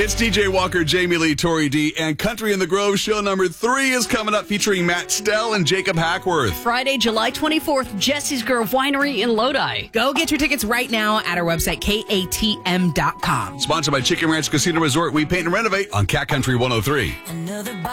It's DJ Walker, Jamie Lee, Tori D, and Country in the Grove show number 3 is coming up featuring Matt Stell and Jacob Hackworth. Friday, July 24th, Jesse's Grove Winery in Lodi. Go get your tickets right now at our website, katm.com. Sponsored by Chicken Ranch Casino Resort. We paint and renovate on Cat Country 103.